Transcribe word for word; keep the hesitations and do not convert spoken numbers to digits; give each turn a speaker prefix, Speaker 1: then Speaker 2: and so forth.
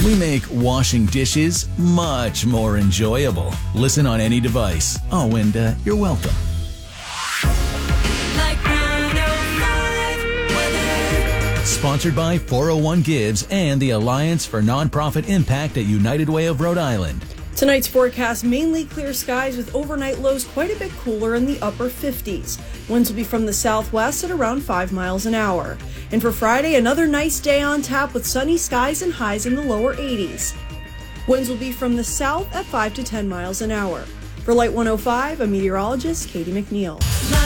Speaker 1: We make washing dishes much more enjoyable. Listen on any device. Oh, and uh, you're welcome. Sponsored by four oh one Gives and the Alliance for Nonprofit Impact at United Way of Rhode Island.
Speaker 2: Tonight's forecast, mainly clear skies with overnight lows quite a bit cooler in the upper fifties. Winds will be from the southwest at around five miles an hour. And for Friday, another nice day on tap with sunny skies and highs in the lower eighties. Winds will be from the south at five to ten miles an hour. For Light one oh five, I'm meteorologist Katie McNeil.